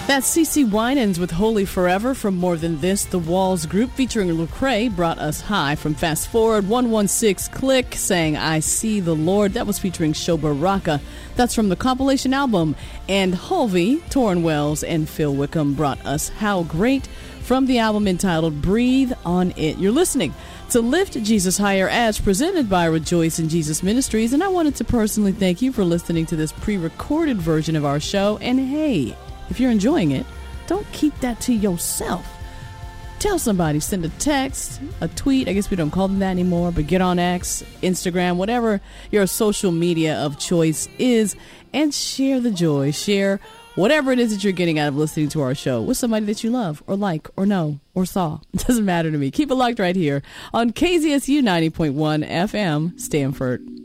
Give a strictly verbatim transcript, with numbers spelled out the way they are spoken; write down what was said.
That's CeCe Winans with Holy Forever from More Than This. The Walls Group featuring Lecrae brought us High from Fast Forward. one one six Click sang I See the Lord. That was featuring Shoba Raka. That's from the compilation album. And Hulvey, Torrin Wells, and Phil Wickham brought us How Great from the album entitled Breathe on It. You're listening to Lift Jesus Higher as presented by Rejoice in Jesus Ministries. And I wanted to personally thank you for listening to this pre-recorded version of our show. And hey, if you're enjoying it, don't keep that to yourself. Tell somebody, send a text, a tweet. I guess we don't call them that anymore, but get on X, Instagram, whatever your social media of choice is, and share the joy. Share whatever it is that you're getting out of listening to our show with somebody that you love or like or know or saw. It doesn't matter to me. Keep it locked right here on K Z S U ninety point one F M, Stanford.